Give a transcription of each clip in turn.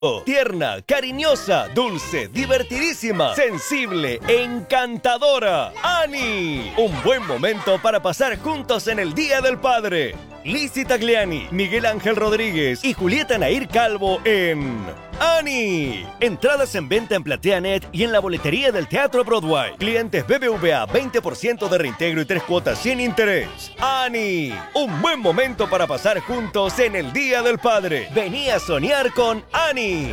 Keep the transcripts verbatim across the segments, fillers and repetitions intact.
Oh, tierna, cariñosa, dulce, divertidísima, sensible, encantadora. ¡Ani! Un buen momento para pasar juntos en el Día del Padre. Lizzy Tagliani, Miguel Ángel Rodríguez y Julieta Nair Calvo en ¡Ani! Entradas en venta en PlateaNet y en la boletería del Teatro Broadway. Clientes B B V A, veinte por ciento de reintegro y tres cuotas sin interés. ¡Ani! Un buen momento para pasar juntos en el Día del Padre. Vení a soñar con Ani.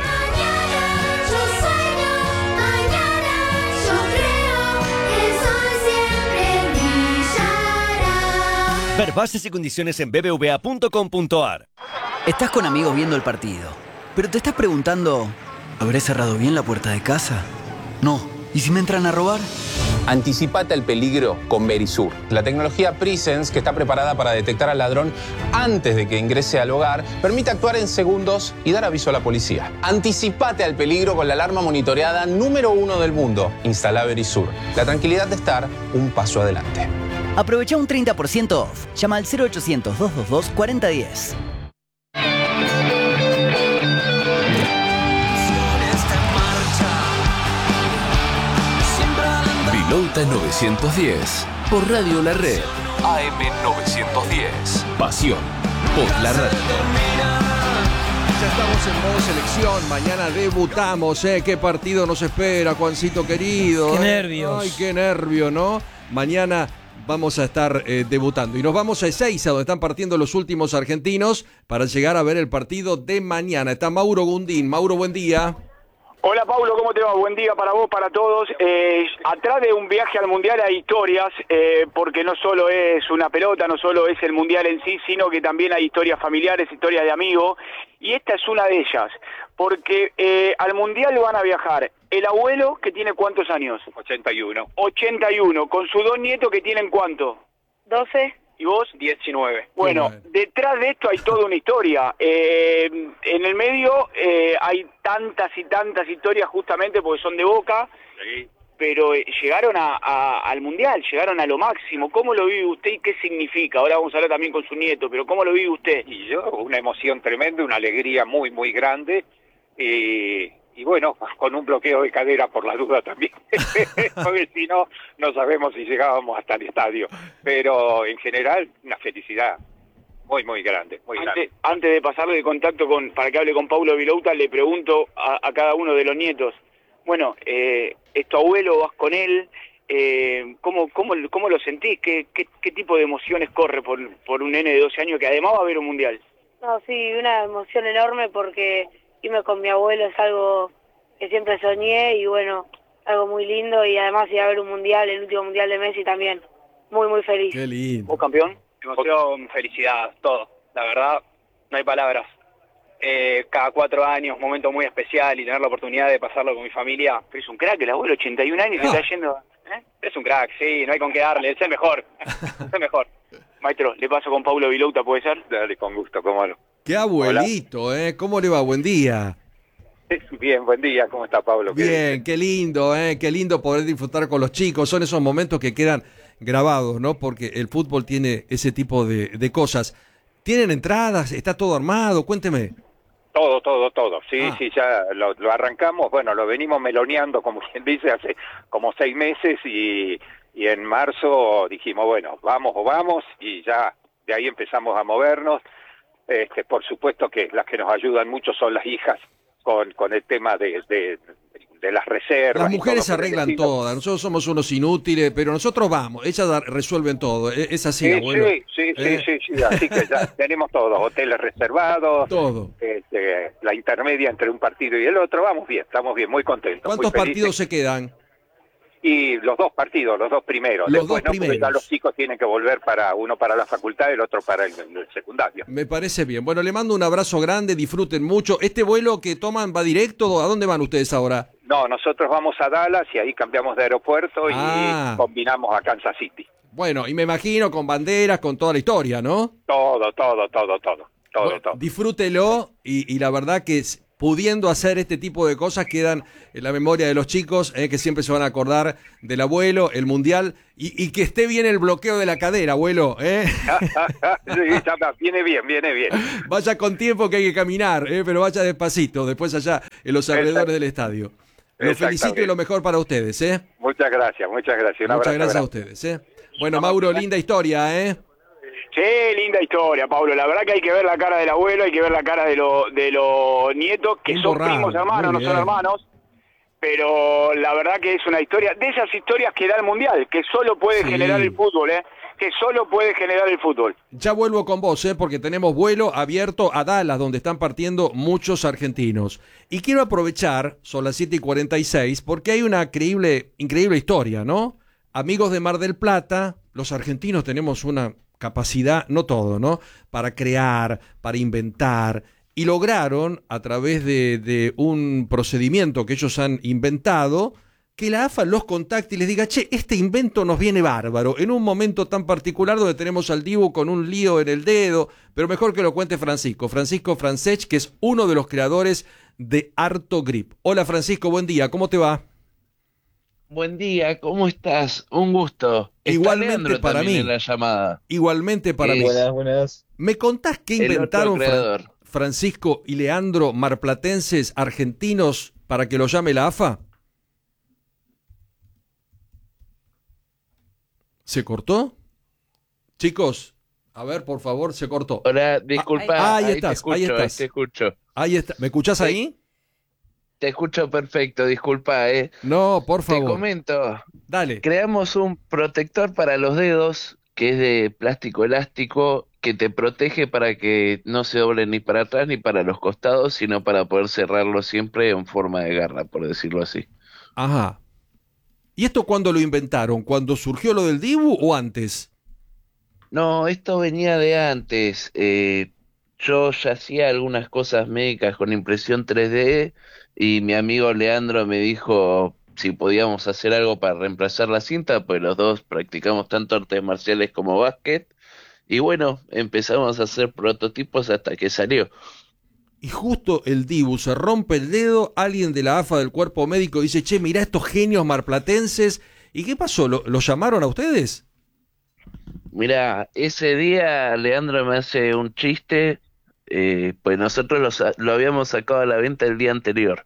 Ver bases y condiciones en b b v a punto com punto a r. Estás con amigos viendo el partido, pero te estás preguntando, ¿habré cerrado bien la puerta de casa? No. ¿Y si me entran a robar? Anticipate al peligro con Verisur. La tecnología Presence, que está preparada para detectar al ladrón antes de que ingrese al hogar, permite actuar en segundos y dar aviso a la policía. Anticipate al peligro con la alarma monitoreada número uno del mundo. Instala Verisur. La tranquilidad de estar un paso adelante. Aprovecha un treinta por ciento off. Llama al cero ochocientos, dos dos dos, cuatro cero uno cero. Vilauta novecientos diez, por Radio La Red. A M novecientos diez. Pasión por la radio. Ya estamos en modo selección, mañana debutamos, ¿eh? ¿Qué partido nos espera, Juancito querido? Qué ¿eh? nervios. Ay, qué nervio, ¿no? Mañana vamos a estar eh, debutando y nos vamos a Ezeiza, donde están partiendo los últimos argentinos para llegar a ver el partido de mañana. Está Mauro Gundín. Mauro, buen día. Hola Paulo, ¿cómo te va? Buen día para vos, para todos. Eh, atrás de un viaje al Mundial hay historias, eh, porque no solo es una pelota, no solo es el Mundial en sí, sino que también hay historias familiares, historias de amigos, y esta es una de ellas, porque eh, al Mundial van a viajar el abuelo, que tiene ¿cuántos años? ochenta y uno. ochenta y uno, con sus dos nietos que tienen ¿cuánto? doce. ¿Y vos? diecinueve. Bueno, detrás de esto hay toda una historia. Eh, en el medio eh, hay tantas y tantas historias justamente porque son de Boca, Sí. pero eh, llegaron a, a, al Mundial, llegaron a lo máximo. ¿Cómo lo vive usted y qué significa? Ahora vamos a hablar también con su nieto, pero ¿cómo lo vive usted? Y yo, una emoción tremenda, una alegría muy, muy grande. Eh, y bueno, con un bloqueo de cadera por la duda también. Porque si no, no sabemos si llegábamos hasta el estadio. Pero en general, una felicidad muy, muy grande. Muy Antes, grande. antes de pasarle de contacto con para que hable con Paulo Vilauta, le pregunto a, a cada uno de los nietos. Bueno, eh, ¿es tu abuelo? ¿Vas con él? Eh, ¿cómo, cómo, ¿Cómo lo sentís? ¿Qué, qué, qué tipo de emociones corre por, por un nene de doce años que además va a ver un mundial? No, sí, una emoción enorme porque irme con mi abuelo es algo que siempre soñé y bueno, algo muy lindo y además ir a ver un mundial, el último mundial de Messi también. Muy, muy feliz. Qué lindo. ¿Vos, campeón? Emoción, felicidad, todo. La verdad, no hay palabras. Eh, cada cuatro años, momento muy especial y tener la oportunidad de pasarlo con mi familia. Pero es un crack el abuelo, ochenta y un años, Ah. que está yendo... ¿eh? Es un crack, sí, no hay con qué darle, es el mejor. Es el mejor. Maestro, le paso con Paulo Vilauta, ¿puede ser? Dale, con gusto, cómo no. Qué abuelito, ¿eh? ¿Cómo le va? Buen día. Bien, buen día, ¿cómo está Pablo? Bien, qué lindo, ¿eh? Qué lindo poder disfrutar con los chicos. Son esos momentos que quedan grabados, ¿no? Porque el fútbol tiene ese tipo de, de cosas. ¿Tienen entradas? ¿Está todo armado? Cuénteme. Todo, todo, todo. Sí, Ah. sí, ya lo, lo arrancamos. Bueno, lo venimos meloneando, como quien dice, hace como seis meses y, y en marzo dijimos, bueno, vamos o vamos y ya de ahí empezamos a movernos. Este, por supuesto que las que nos ayudan mucho son las hijas con, con el tema de, de, de las reservas. Las y mujeres todo por el arreglan estilo. todas. Nosotros somos unos inútiles, pero nosotros vamos. Ellas da- resuelven todo. ¿Es es así, Sí, abuelo? sí, sí, sí, ¿Eh? sí, sí, así que ya tenemos todos, hoteles reservados, Todo. este, la intermedia entre un partido y el otro, vamos bien, estamos bien, muy contentos. ¿Cuántos muy felices. partidos se quedan? Y los dos partidos, los dos primeros. Los Después dos no, porque primeros. ya los chicos tienen que volver para uno para la facultad y el otro para el, el secundario. Me parece bien. Bueno, le mando un abrazo grande, disfruten mucho. ¿Este vuelo que toman va directo? ¿A dónde van ustedes ahora? No, nosotros vamos a Dallas y ahí cambiamos de aeropuerto Ah. y combinamos a Kansas City. Bueno, y me imagino con banderas, con toda la historia, ¿no? Todo, todo, todo, todo, todo, Bueno, todo. disfrútelo y, y la verdad que es- pudiendo hacer este tipo de cosas, quedan en la memoria de los chicos, eh, que siempre se van a acordar del abuelo, el mundial, y, y que esté bien el bloqueo de la cadera, abuelo. ¿eh? Sí, ya está, viene bien, viene bien. Vaya con tiempo que hay que caminar, eh, pero vaya despacito, después allá en los alrededores Exacto. del estadio. Los felicito y lo mejor para ustedes. ¿eh? Muchas gracias, muchas gracias. Un Muchas abrazo gracias a grande. ustedes. ¿eh? Bueno, Mauro, linda historia, ¿eh? Sí, linda historia, Pablo. La verdad que hay que ver la cara del abuelo, hay que ver la cara de, lo, de los nietos, que son Imborrable, primos hermanos, muy no son bien. hermanos. Pero la verdad que es una historia, de esas historias que da el Mundial, que solo puede Sí. generar el fútbol, ¿eh? Que solo puede generar el fútbol. Ya vuelvo con vos, ¿eh? Porque tenemos vuelo abierto a Dallas, donde están partiendo muchos argentinos. Y quiero aprovechar, son las siete y cuarenta y seis, porque hay una increíble, increíble historia, ¿no? Amigos de Mar del Plata, los argentinos tenemos una capacidad, no todo, ¿no? Para crear, para inventar, y lograron, a través de, de un procedimiento que ellos han inventado, que la A F A los contacte y les diga, che, este invento nos viene bárbaro, en un momento tan particular donde tenemos al Dibu con un lío en el dedo, pero mejor que lo cuente Francisco, Francisco Francech, que es uno de los creadores de Harto Grip. Hola Francisco, buen día, ¿cómo te va? Buen día, ¿cómo estás? Un gusto. Está Igualmente Leandro para también mí. en la llamada. Igualmente para Es mí. Buenas, buenas. ¿Me contás qué el otro inventaron Fran- creador. Francisco y Leandro, marplatenses, argentinos, para que lo llame la A F A? ¿Se cortó? Chicos, a ver, por favor, se cortó. Hola, disculpa. Ah, ahí ahí estás, te escucho, ahí estás. te escucho. Ahí está. ¿Me escuchás Sí. ahí? Te escucho perfecto, disculpa, eh. No, por Te favor. comento. Dale. Creamos un protector para los dedos que es de plástico elástico que te protege para que no se doblen ni para atrás ni para los costados, sino para poder cerrarlo siempre en forma de garra, por decirlo así. Ajá. ¿Y esto cuándo lo inventaron? ¿Cuando surgió lo del Dibu o antes? No, esto venía de antes. Eh, yo ya hacía algunas cosas médicas con impresión tres D y mi amigo Leandro me dijo si podíamos hacer algo para reemplazar la cinta, pues los dos practicamos tanto artes marciales como básquet. Y bueno, empezamos a hacer prototipos hasta que salió. Y justo el Dibu se rompe el dedo, alguien de la A F A del cuerpo médico dice, che, mirá estos genios marplatenses. ¿Y qué pasó? ¿Lo, lo llamaron a ustedes? Mira, ese día Leandro me hace un chiste, eh, pues nosotros lo, sa- lo habíamos sacado a la venta el día anterior.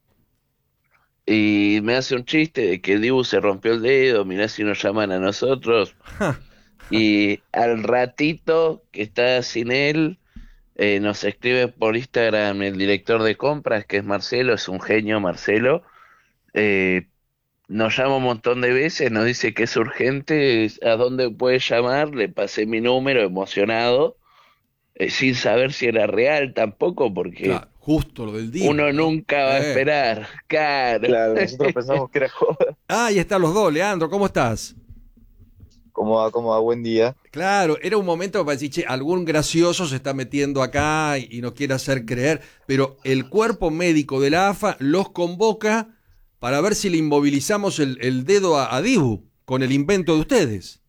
Y me hace un chiste de que el Dibu se rompió el dedo, mirá si nos llaman a nosotros. Y al ratito que está sin él, eh, nos escribe por Instagram el director de compras, que es Marcelo, es un genio Marcelo. Eh, nos llama un montón de veces, nos dice que es urgente, a dónde puede llamar, le pasé mi número emocionado, eh, sin saber si era real tampoco, porque Claro, justo lo del Dibu. uno nunca va a Eh. esperar. Claro. Claro, nosotros pensamos que era joda. Ah, ahí están los dos. Leandro, ¿cómo estás? ¿Cómo va? ¿Cómo va? Buen día. Claro, era un momento para decir, che, algún gracioso se está metiendo acá y, y nos quiere hacer creer, pero el cuerpo médico de la A F A los convoca para ver si le inmovilizamos el, el dedo a, a Dibu con el invento de ustedes.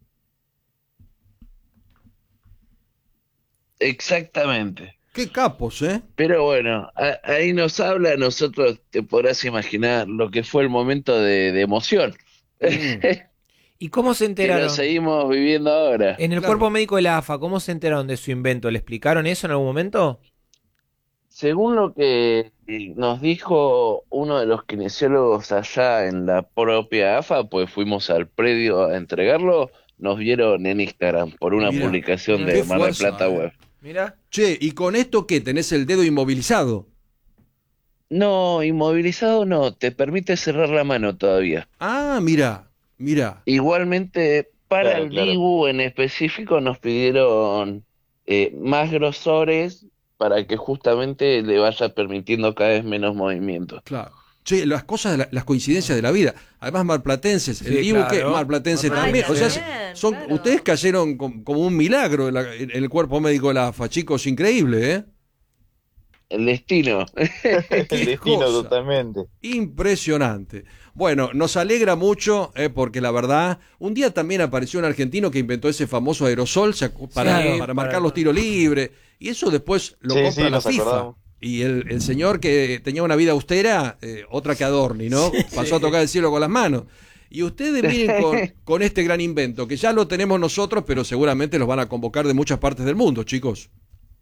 Exactamente. Qué capos, ¿eh? Pero bueno, a- ahí nos habla, nosotros te podrás imaginar lo que fue el momento de, de emoción. ¿Y cómo se Que enteraron? lo seguimos viviendo ahora. En el Claro. cuerpo médico de la A F A, ¿cómo se enteraron de su invento? ¿Le explicaron eso en algún momento? Según lo que nos dijo uno de los kinesiólogos allá en la propia A F A, pues fuimos al predio a entregarlo, nos vieron en Instagram por una Mirá, publicación qué de Mar del fuerza, Plata eh. Web. Mira. Che, ¿y con esto qué? ¿Tenés el dedo inmovilizado? No, inmovilizado no, te permite cerrar la mano todavía. Ah, mira, mira. Igualmente, para Claro, el claro. Dibu en específico nos pidieron eh, más grosores para que justamente le vaya permitiendo cada vez menos movimientos. Claro. Che, las cosas, de la- las coincidencias de la vida. Además, marplatenses. El Sí, Dibu, ¿qué? claro. Marplatense Marplatense. también. O sea, Bien, son, claro. ustedes cayeron com- como un milagro en, la- en el cuerpo médico de la A F A, chicos, increíble, ¿eh? El destino. El destino cosa. totalmente. Impresionante. Bueno, nos alegra mucho, eh, porque la verdad, un día también apareció un argentino que inventó ese famoso aerosol se acu- para, Sí, para para- marcar los tiros libres, y eso después lo Sí, compra sí, la nos FIFA. acordamos. Y el, el señor que tenía una vida austera, eh, otra que Adorni, ¿no? Sí. Pasó a tocar el cielo con las manos. Y ustedes miren con, con este gran invento, que ya lo tenemos nosotros, pero seguramente los van a convocar de muchas partes del mundo, chicos.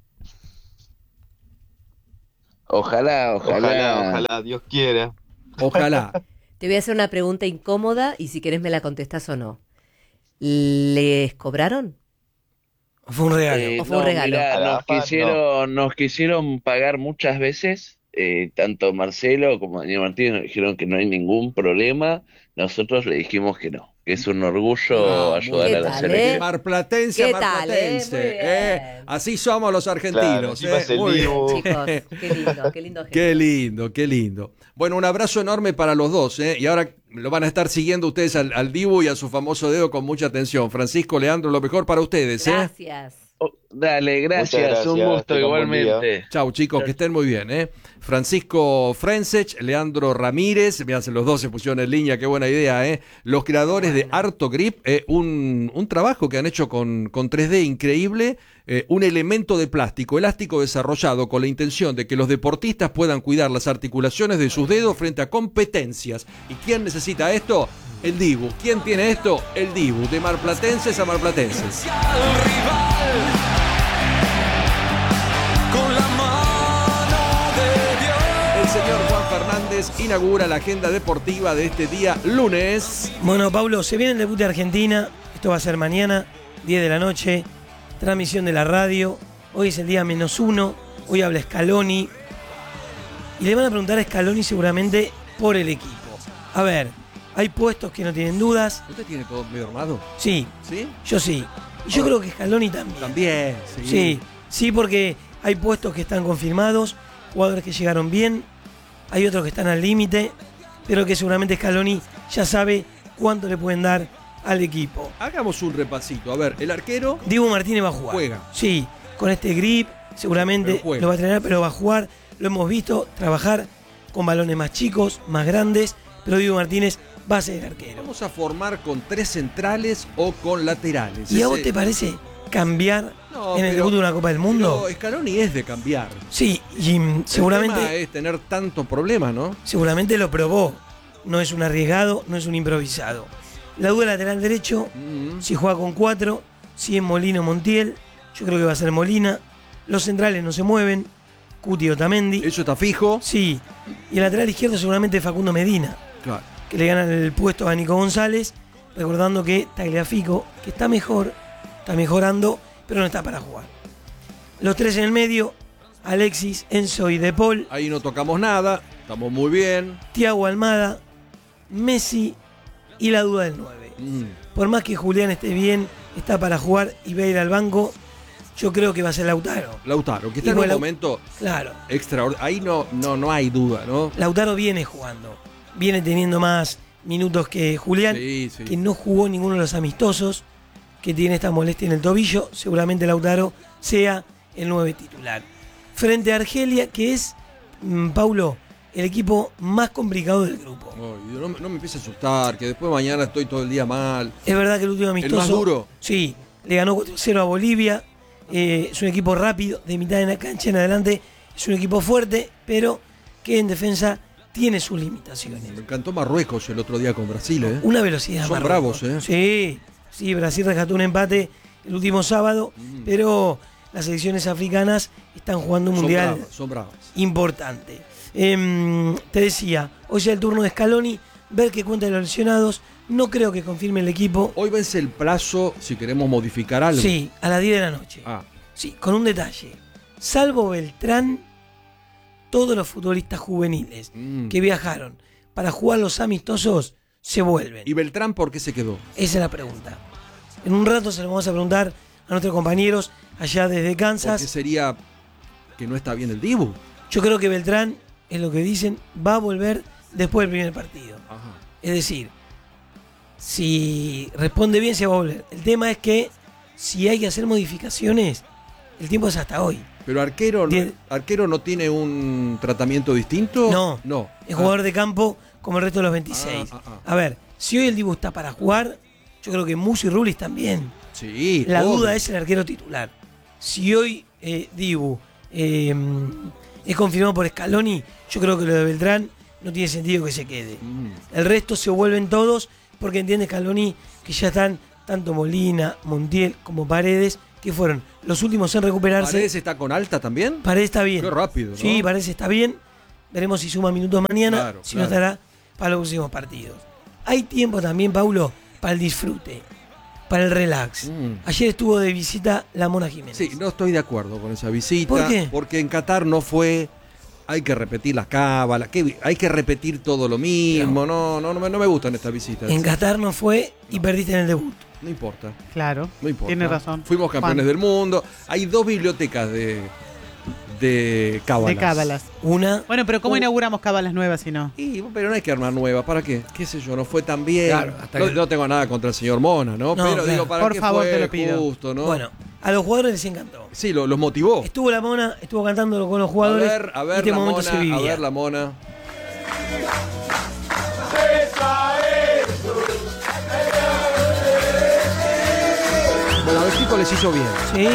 Ojalá, ojalá. Ojalá, ojalá, Dios quiera. Ojalá. Te voy a hacer una pregunta incómoda y si querés me la contestás o no. ¿Les cobraron? ¿O fue un regalo? Eh, ¿O fue un no, regalo? mirá, A la nos, A F A, quisieron, nos quisieron pagar muchas veces, eh, tanto Marcelo como Daniel Martínez nos dijeron que no hay ningún problema, nosotros le dijimos que no, que es un orgullo Ah, ayudar ¿Qué a la tal, selección. eh? Marplatense, ¿Qué tal, marplatense. eh? Muy bien. eh. Así somos los argentinos. Claro, eh. encima es Muy el bien. Dibu. Chicos, qué lindo, qué lindo. Qué lindo, qué lindo. Bueno, un abrazo enorme para los dos, ¿eh? Y ahora lo van a estar siguiendo ustedes al, al Dibu y a su famoso dedo con mucha atención. Francisco, Leandro, lo mejor para ustedes, ¿eh? Gracias. Oh, dale, gracias, Muchas gracias, un gusto tengan buen igualmente. Chau, chicos, que estén muy bien, ¿eh? Francisco Frencech, Leandro Ramírez, mirá, los dos se pusieron en línea, qué buena idea, ¿eh? Los creadores de Artogrip, eh, un, un trabajo que han hecho con, con tres D increíble, eh, un elemento de plástico elástico desarrollado con la intención de que los deportistas puedan cuidar las articulaciones de sus dedos frente a competencias. ¿Y quién necesita esto? El Dibu. ¿Quién tiene esto? El Dibu, de marplatenses a marplatenses. El señor Juan Fernández inaugura la agenda deportiva de este día lunes. Bueno, Paulo, se viene el debut de Argentina. Esto va a ser mañana, diez de la noche. Transmisión de la radio. Hoy es el día menos uno. Hoy habla Scaloni. Y le van a preguntar a Scaloni seguramente por el equipo. A ver, hay puestos que no tienen dudas. ¿Usted tiene todo medio armado? Sí. ¿Sí? Yo sí. Y yo creo que Scaloni también. También, sí. Sí, sí, porque hay puestos que están confirmados, jugadores que llegaron bien, hay otros que están al límite, pero que seguramente Scaloni ya sabe cuánto le pueden dar al equipo. Hagamos un repasito. A ver, el arquero. Dibu Martínez va a jugar. Juega. Sí, con este grip, seguramente Pero juega. lo va a entrenar, pero va a jugar. Lo hemos visto trabajar con balones más chicos, más grandes, pero Dibu Martínez va a ser el arquero. Vamos a formar con tres centrales o con laterales. ¿Y a Ese- vos te parece cambiar No, en el pero- debut de una Copa del Mundo? Pero Scaloni es de cambiar. Sí, y mm, El seguramente... tema es tener tantos problemas, ¿no? Seguramente lo probó. No es un arriesgado, no es un improvisado. La duda lateral derecho, Mm. si juega con cuatro, si es Molina o Montiel, yo creo que va a ser Molina. Los centrales no se mueven, Cuti Otamendi. ¿Eso está fijo? Sí. Y el lateral izquierdo seguramente Facundo Medina, Claro. que le gana el puesto a Nico González, recordando que Tagliafico, que está mejor, está mejorando, pero no está para jugar. Los tres en el medio, Alexis, Enzo y De Paul. Ahí no tocamos nada, estamos muy bien. Thiago Almada, Messi y la duda del nueve. Mm. Por más que Julián esté bien, está para jugar y va a ir al banco, yo creo que va a ser Lautaro. Lautaro, que está Igual en un Lau- momento Claro, extraordinario. Ahí no, no, no hay duda, ¿no? Lautaro viene jugando, viene teniendo más minutos que Julián, Sí, sí. que no jugó ninguno de los amistosos, que tiene esta molestia en el tobillo, seguramente Lautaro sea el nueve titular. Frente a Argelia, que es, mm, Paulo, el equipo más complicado del grupo. Ay, no, me- no me empiece a asustar, que después mañana estoy todo el día mal. Es verdad que el último amistoso... más duro? Sí, le ganó cuatro cero a Bolivia. Eh, es un equipo rápido, de mitad de la cancha en adelante. Es un equipo fuerte, pero que en defensa tiene sus limitaciones. Me encantó Marruecos el otro día con Brasil, ¿eh? Una velocidad Son Marruecos. bravos, ¿eh? Sí, sí, Brasil rescató un empate el último sábado, Mm. pero las selecciones africanas están jugando un Son mundial bravas, son bravas. importante. Em, te decía, hoy ya el turno de Scaloni, ver qué cuenta de los lesionados. No creo que confirme el equipo. Hoy vence el plazo si queremos modificar algo. Sí, a las diez de la noche. Ah, Sí, con un detalle. Salvo Beltrán, todos los futbolistas juveniles mm. que viajaron para jugar los amistosos se vuelven. ¿Y Beltrán por qué se quedó? Esa es la pregunta. En un rato se lo vamos a preguntar a nuestros compañeros allá desde Porque Kansas. sería que no está bien el Dibu. Yo creo que Beltrán, es lo que dicen, va a volver después del primer partido. Ajá. Es decir, si responde bien se va a volver. El tema es que si hay que hacer modificaciones, el tiempo es hasta hoy. Pero arquero, no- Tiene- arquero no tiene un tratamiento distinto. No, No. es jugador de campo como el resto de los veintiséis. Ah, ah, ah. A ver, si hoy el Dibu está para jugar, yo creo que Musi y Rulis también. Sí. La obvio. duda es el arquero titular. Si hoy eh, Dibu eh, es confirmado por Scaloni, yo creo que lo de Beltrán no tiene sentido que se quede. Mm. El resto se vuelven todos porque entiende Scaloni que ya están tanto Molina, Montiel como Paredes, que fueron los últimos en recuperarse. ¿Paredes está con alta también? Paredes está bien. Qué rápido, ¿no? Sí, Paredes está bien. Veremos si suma minutos mañana, Claro, si claro. no estará para los próximos partidos. Hay tiempo también, Paulo, para el disfrute, para el relax. Mm. Ayer estuvo de visita la Mona Jiménez. Sí, no estoy de acuerdo con esa visita. ¿Por qué? Porque en Qatar no fue. Hay que repetir las cábalas, que hay que repetir todo lo mismo. No, no, no, me, no me gustan estas visitas. En Qatar no fue y perdiste en el debut. No importa. Claro, No importa. tiene razón. Fuimos campeones Juan. del mundo. Hay dos bibliotecas de, de cábalas. De cábalas. Una. Bueno, pero ¿cómo Uh. inauguramos cábalas nuevas si no? Y, pero no hay que armar nuevas. ¿Para qué? ¿Qué sé yo? No fue tan bien. Claro, hasta no, que- no tengo nada contra el señor Mona, ¿no? No, pero claro. digo, ¿para Por qué favor, fue te lo pido. justo, ¿no? Bueno, a los jugadores les encantó. Sí, lo- los motivó. Estuvo la Mona, estuvo cantando con los A jugadores. ver, a y ver este la momento Mona, se a vivía. ver la Mona. Bueno, a los chicos les hizo bien. Sí,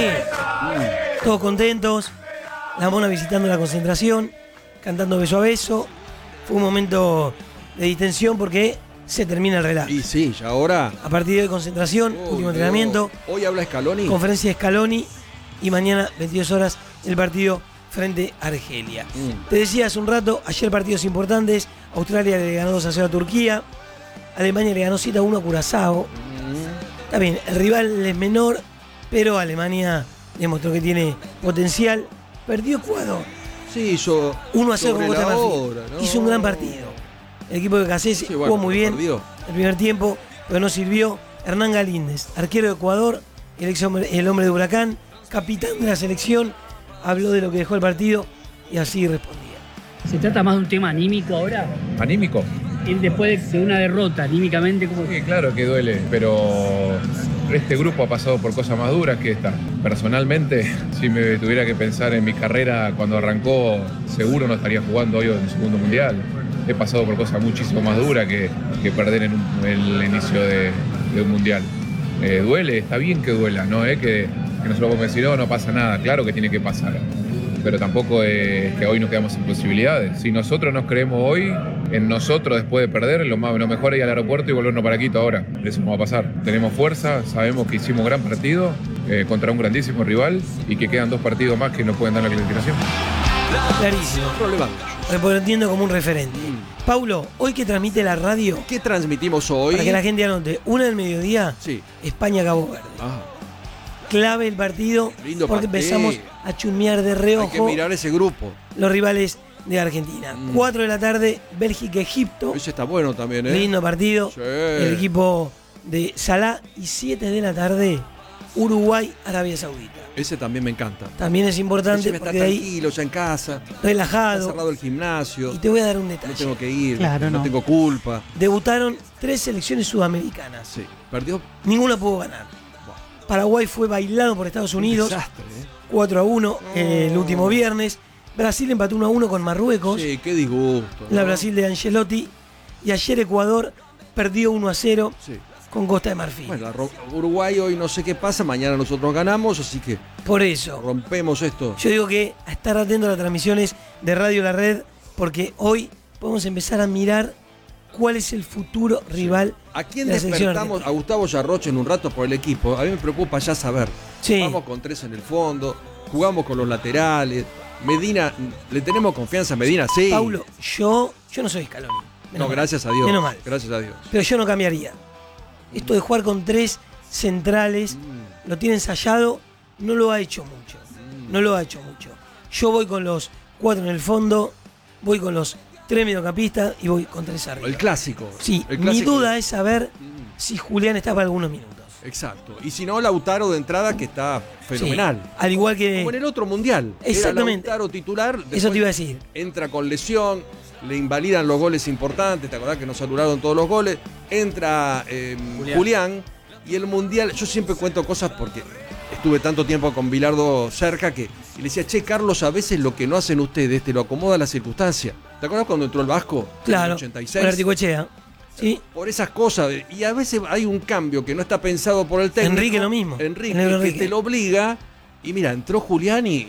todos contentos. La Mona visitando la concentración, cantando beso a beso. Fue un momento de distensión porque se termina el relax. Y sí, ya ahora. A partir de hoy, concentración, Oh, último entrenamiento, Dios. Hoy habla Scaloni. conferencia de Scaloni y mañana, veintidós horas, el partido frente a Argelia. Mm. Te decía hace un rato, ayer partidos importantes. Australia le ganó dos a cero a Turquía. Alemania le ganó siete a uno a Curazao. Está bien, el rival es menor, pero Alemania demostró que tiene potencial. Perdió Ecuador. Sí, hizo uno a cero con sobre Costa de la Marfil. hora, ¿no? Hizo un gran partido. El equipo de Cassés Sí, jugó bueno, muy pero bien perdió. el primer tiempo, pero no sirvió. Hernán Galíndez, arquero de Ecuador, el, ex hombre, el hombre de Huracán, capitán de la selección, habló de lo que dejó el partido y así respondía. ¿Se trata más de un tema anímico ahora? ¿Anímico? Y después de una derrota, anímicamente, ¿cómo? Sí, claro que duele, pero este grupo ha pasado por cosas más duras que esta. Personalmente, si me tuviera que pensar en mi carrera cuando arrancó, seguro no estaría jugando hoy en el segundo mundial. He pasado por cosas muchísimo más duras que, que perder en un- el inicio de, de un mundial. Eh, duele, está bien que duela, ¿no? Eh, que, que nosotros podemos decir, no, no pasa nada, claro que tiene que pasar. Pero tampoco es que hoy nos quedamos sin posibilidades. Si nosotros nos creemos hoy en nosotros después de perder, lo, más, lo mejor es ir al aeropuerto y volvernos para Quito ahora. Eso no va a pasar. Tenemos fuerza, sabemos que hicimos gran partido eh, contra un grandísimo rival y que quedan dos partidos más que no pueden dar la clasificación. Clarísimo. Respondiendo como un referente. Paulo, hoy que transmite la radio. ¿Qué transmitimos hoy? Para que la gente anote. Una del mediodía. Sí. España-Cabo Verde. Ah, Clave el partido. Lindo porque partido. empezamos a chusmear de hay que reojo mirar ese grupo. los rivales de Argentina. Mm. cuatro de la tarde, Bélgica-Egipto. Ese está bueno también, ¿eh? Lindo partido. Sí. El equipo de Salah. Y siete de la tarde, Uruguay-Arabia Saudita. Ese también me encanta. También es importante Ese me está porque de ahí, tranquilo, ya en casa. relajado. Está cerrado el gimnasio. Y te voy a dar un detalle. No tengo que ir. Claro, no no. tengo culpa. Debutaron tres selecciones sudamericanas. Sí. Perdió. Ninguna pudo ganar. Paraguay fue bailado por Estados Unidos. Un desastre, ¿eh? cuatro a uno eh, el último viernes. Brasil empató uno a uno con Marruecos. Sí, qué disgusto. La ¿no? Brasil de Ancelotti. Y ayer Ecuador perdió uno a cero Sí. con Costa de Marfil. Bueno, la Ro- Uruguay hoy no sé qué pasa, mañana nosotros ganamos, así que Por eso, rompemos esto. yo digo que a estar atento a las transmisiones de Radio La Red, porque hoy podemos empezar a mirar cuál es el futuro rival ¿A quién de la selección despertamos? argentina. A Gustavo Yarroche en un rato por el equipo. A mí me preocupa ya saber. Sí. Vamos con tres en el fondo, jugamos con los laterales. Medina, ¿le tenemos confianza a Medina? Sí. Paulo, yo, yo no soy Scaloni. No, Menos mal. gracias a Dios. Menos mal. Gracias a Dios. Pero yo no cambiaría. Esto de jugar con tres centrales, Mm. lo tiene ensayado, no lo ha hecho mucho. No lo ha hecho mucho. Yo voy con los cuatro en el fondo, voy con los tres mediocampistas y voy con tres arriba. El clásico. Sí, El mi clásico. duda es saber si Julián está para algunos minutos. Exacto. Y si no, Lautaro de entrada, que está fenomenal. Sí, al igual que... Como en el otro mundial. Exactamente. Era Lautaro titular. Eso después te iba a decir. Entra con lesión, le invalidan los goles importantes. ¿Te acordás que nos anularon todos los goles? Entra eh, Julián. Julián. Y el mundial, yo siempre cuento cosas porque estuve tanto tiempo con Bilardo cerca que y le decía, che, Carlos, a veces lo que no hacen ustedes te lo acomoda la circunstancia. ¿Te acuerdas cuando entró el Vasco? En Claro, el ochenta y seis. con Articochea. Sí. Por esas cosas. Y a veces hay un cambio que no está pensado por el técnico. Enrique lo mismo. Enrique, El negro que Enrique. te lo obliga. Y mira, entró Julián y,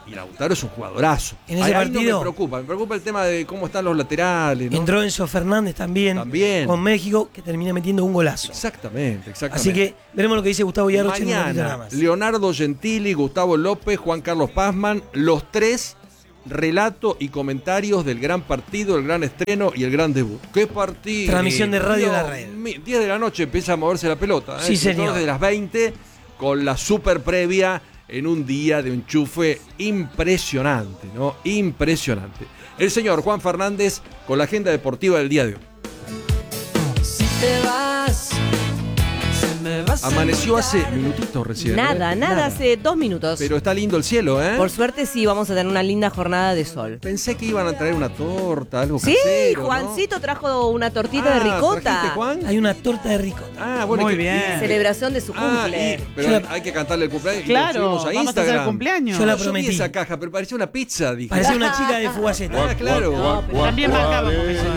Y Lautaro es un jugadorazo. En ese Ahí- ahí no partido- me preocupa, me preocupa el tema de cómo están los laterales, ¿no? Entró Enzo Fernández también, También. con México, que termina metiendo un golazo. Exactamente, exactamente. Así que veremos lo que dice Gustavo Yarroch en un ratito nada Mañana, más. Leonardo Gentili, Gustavo López, Juan Carlos Pazman, los tres relato y comentarios del gran partido, el gran estreno y el gran debut. ¡Qué partido! Transmisión de Radio Dios La Red. mío, diez de la noche empieza a moverse la pelota. ¿eh? Sí, Sobre todo señor. Desde las veinte, con la super previa en un día de enchufe impresionante, ¿no? Impresionante. El señor Juan Fernández con la agenda deportiva del día de hoy. Si te vas, se me va a Amaneció hace minutitos recién. Nada, ¿eh? nada, hace dos minutos. Pero está lindo el cielo, ¿eh? Por suerte sí, vamos a tener una linda jornada de sol. Pensé que iban a traer una torta, algo Sí, casero, ¿no? Juancito trajo una tortita Ah, de ricota. ¿trajiste, Juan? Hay una torta de ricota. Ah, bueno, Muy que- bien. Celebración de su Ah, cumple. y- pero hay que cantarle el cumpleaños. y lo Claro, subimos a vamos a hacer Instagram. el cumpleaños. Yo la Yo vi prometí. esa caja, pero parecía una pizza, dije. Parecía una chica de Fugaceta. Ah, claro. No, pero También marcábamos eso.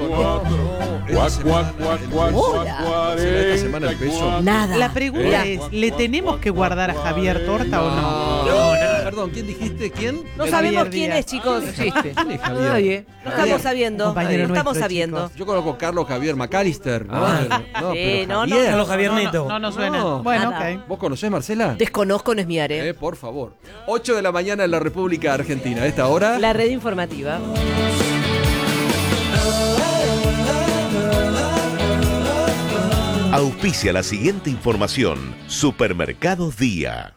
Hola. ¿Será esta semana el peso? Nada. La pregunta ¿Eh? es, ¿le tenemos que guardar a Javier torta o no? No, nada. Perdón, ¿quién dijiste? ¿Quién? No Javier sabemos quién Díaz. es, chicos. ¿Quién es Javier? Nadie. No Javier. estamos sabiendo. Compañero No estamos nuestro, sabiendo. chicos. Yo conozco a Carlos Javier McAllister. No, Ah. no, Sí, pero no, no, Javier. Carlos Javier No, Neto. no, no nos suena. No. Bueno, Nada. ok. ¿Vos conocés, Marcela? Desconozco, no es mi área. Eh, por favor. ocho de la mañana en la República Argentina. A esta hora. La red informativa. Auspicia la siguiente información. Supermercados Día.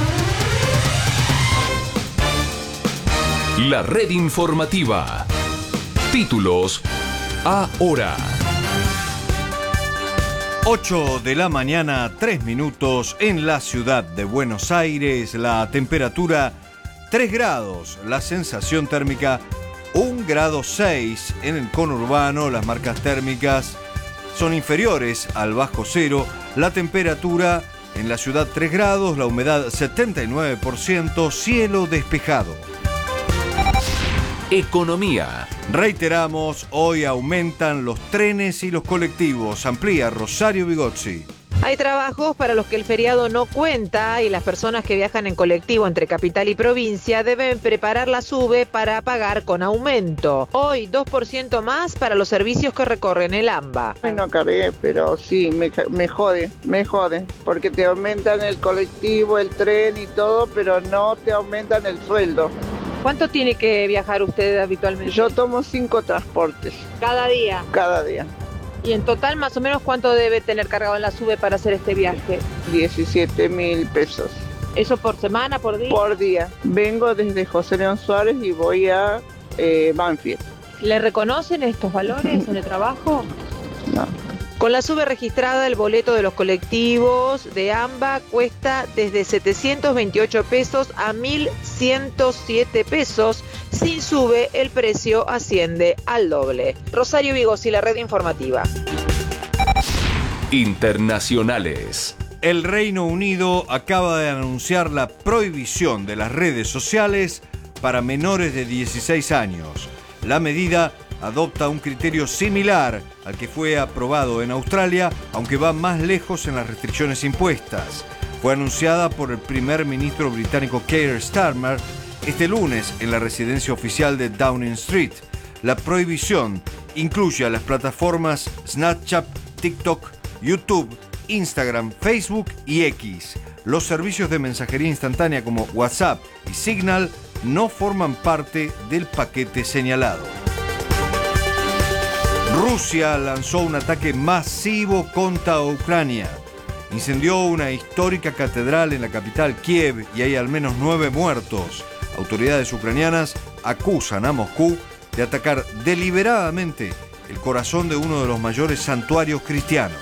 La red informativa. Títulos ahora. ocho de la mañana, tres minutos en la ciudad de Buenos Aires. La temperatura tres grados, la sensación térmica un grado seis en el conurbano. Las marcas térmicas son inferiores al bajo cero. La temperatura en la ciudad tres grados, la humedad setenta y nueve por ciento, cielo despejado. Economía. Reiteramos, hoy aumentan los trenes y los colectivos. Amplía Rosario Bigozzi. Hay trabajos para los que el feriado no cuenta y las personas que viajan en colectivo entre capital y provincia deben preparar la SUBE para pagar con aumento. Hoy dos por ciento más para los servicios que recorren el AMBA. No cargué, pero sí, me, me jode, me jode, porque te aumentan el colectivo, el tren y todo, pero no te aumentan el sueldo. ¿Cuánto tiene que viajar usted habitualmente? Yo tomo cinco transportes. Cada día. Cada día. Y en total, más o menos, ¿cuánto debe tener cargado en la SUBE para hacer este viaje? diecisiete mil pesos. ¿Eso por semana, por día? Por día. Vengo desde José León Suárez y voy a eh, Banfield. ¿Le reconocen estos valores en el trabajo? No. Con la SUBE registrada, el boleto de los colectivos de AMBA cuesta desde setecientos veintiocho pesos a mil ciento siete pesos. Sin SUBE, el precio asciende al doble. Rosario Bigozzi, la red informativa. Internacionales. El Reino Unido acaba de anunciar la prohibición de las redes sociales para menores de dieciséis años. La medida adopta un criterio similar al que fue aprobado en Australia, aunque va más lejos en las restricciones impuestas. Fue anunciada por el primer ministro británico Keir Starmer este lunes en la residencia oficial de Downing Street. La prohibición incluye a las plataformas Snapchat, TikTok, YouTube, Instagram, Facebook y X. Los servicios de mensajería instantánea como WhatsApp y Signal no forman parte del paquete señalado. Rusia lanzó un ataque masivo contra Ucrania. Incendió una histórica catedral en la capital Kiev y hay al menos nueve muertos. Autoridades ucranianas acusan a Moscú de atacar deliberadamente el corazón de uno de los mayores santuarios cristianos.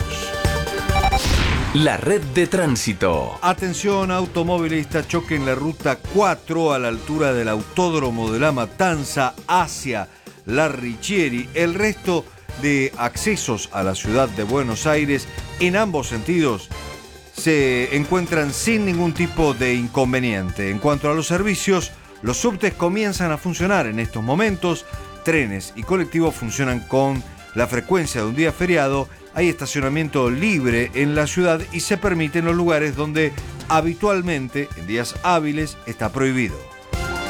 La red de tránsito. Atención, automovilista, choque en la ruta cuatro a la altura del Autódromo de La Matanza hacia La Richieri. El resto de accesos a la ciudad de Buenos Aires en ambos sentidos se encuentran sin ningún tipo de inconveniente. En cuanto a los servicios, los subtes comienzan a funcionar en estos momentos. Trenes y colectivos funcionan con la frecuencia de un día feriado. Hay estacionamiento libre en la ciudad y se permite en los lugares donde habitualmente, en días hábiles, está prohibido.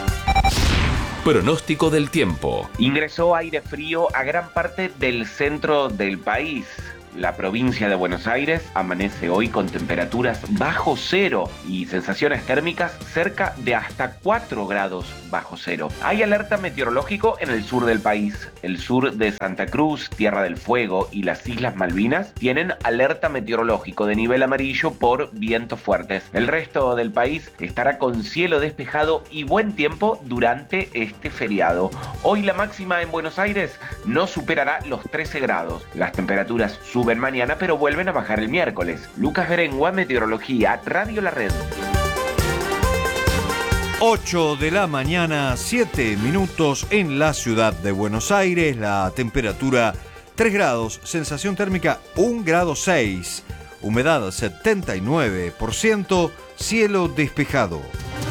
Pronóstico del tiempo. Ingresó aire frío a gran parte del centro del país. La provincia de Buenos Aires amanece hoy con temperaturas bajo cero y sensaciones térmicas cerca de hasta cuatro grados bajo cero. Hay alerta meteorológico en el sur del país. El sur de Santa Cruz, Tierra del Fuego y las Islas Malvinas tienen alerta meteorológico de nivel amarillo por vientos fuertes. El resto del país estará con cielo despejado y buen tiempo durante este feriado. Hoy la máxima en Buenos Aires no superará los trece grados. Las temperaturas suben mañana, pero vuelven a bajar el miércoles. Lucas Berengua, Meteorología, Radio La Red. ocho de la mañana, siete minutos en la ciudad de Buenos Aires. La temperatura tres grados, sensación térmica un grado seis, humedad setenta y nueve por ciento, cielo despejado.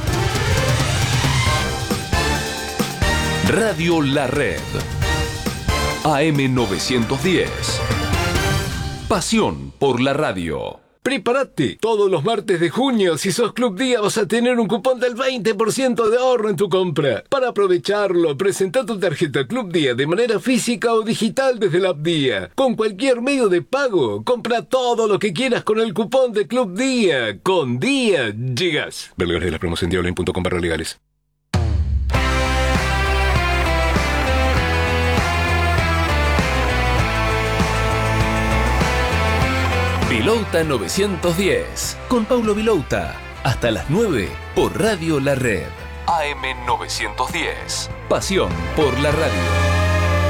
Radio La Red. A M novecientos diez. Pasión por la radio. Prepárate. Todos los martes de junio, si sos Club Día, vas a tener un cupón del veinte por ciento de ahorro en tu compra. Para aprovecharlo, presenta tu tarjeta Club Día de manera física o digital desde la app Día. Con cualquier medio de pago, compra todo lo que quieras con el cupón de Club Día. Con Día llegas. Ver legales de la promoción diablo punto com barra legales. Vilouta novecientos diez, con Paulo Vilouta, hasta las nueve por Radio La Red. A M novecientos diez, pasión por la radio.